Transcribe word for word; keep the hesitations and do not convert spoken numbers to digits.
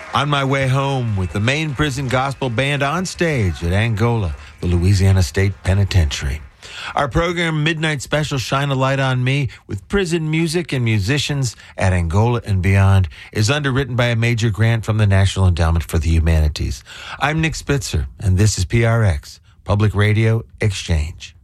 On my way home with the Maine Prison Gospel Band on stage at Angola, the Louisiana State Penitentiary. Our program, Midnight Special, Shine a Light on Me, with prison music and musicians at Angola and beyond, is underwritten by a major grant from the National Endowment for the Humanities. I'm Nick Spitzer, and this is P R X, Public Radio Exchange.